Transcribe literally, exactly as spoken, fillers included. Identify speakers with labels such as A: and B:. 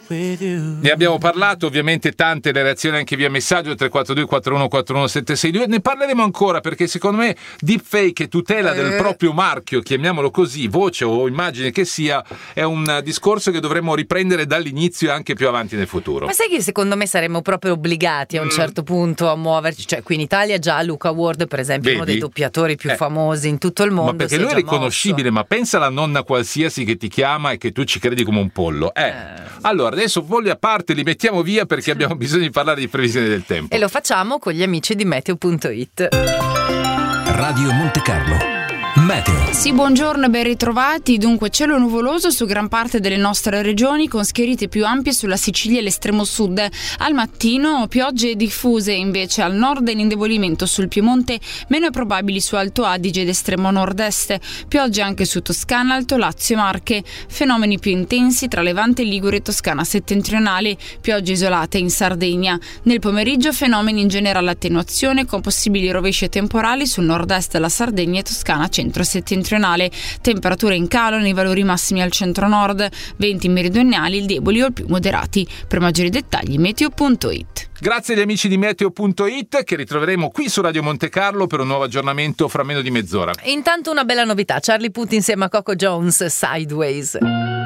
A: with you.
B: Ne abbiamo parlato, ovviamente tante le reazioni anche via messaggio tre quattro due quattro uno quattro uno sette sei due. Ne parleremo ancora perché secondo me deepfake e tutela del
C: Eh.
B: proprio marchio, chiamiamolo così, voce o immagine che sia, è un discorso che dovremmo riprendere dall'inizio e anche più avanti nel futuro.
C: Ma sai che secondo me saremmo proprio obbligati a un
B: Mm.
C: certo punto a muoverci, cioè qui in Italia già Luca Ward per esempio,
B: Vedi?
C: uno dei doppiatori più
B: Eh.
C: famosi in tutto il mondo.
B: Ma perché
C: si è
B: lui è
C: già
B: riconoscibile, ma pensa alla nonna qualsiasi che ti chiama e che tu ci credi come un pollo. Eh. Allora, adesso voli a parte, li mettiamo via perché abbiamo bisogno di parlare di previsione del tempo.
C: E lo facciamo con gli amici di meteo punto it.
D: Radio Monte Carlo. Meteo.
E: Sì, buongiorno e ben ritrovati. Dunque, cielo nuvoloso su gran parte delle nostre regioni con schiarite più ampie sulla Sicilia e l'estremo sud. Al mattino piogge diffuse invece al nord e l'indebolimento sul Piemonte, meno probabili su Alto Adige ed estremo nord-est. Piogge anche su Toscana, Alto Lazio e Marche. Fenomeni più intensi tra Levante, Ligure e Toscana settentrionale. Piogge isolate in Sardegna. Nel pomeriggio fenomeni in generale attenuazione con possibili rovesce temporali sul nord-est della Sardegna e Toscana centro-settentrionale. Temperature in calo nei valori massimi al centro-nord, venti meridionali, il deboli o il più moderati. Per maggiori dettagli meteo punto it.
B: Grazie agli amici di meteo punto it che ritroveremo qui su Radio Monte Carlo per un nuovo aggiornamento fra meno di mezz'ora.
C: Intanto una bella novità, Charlie Puth insieme a Coco Jones, Sideways.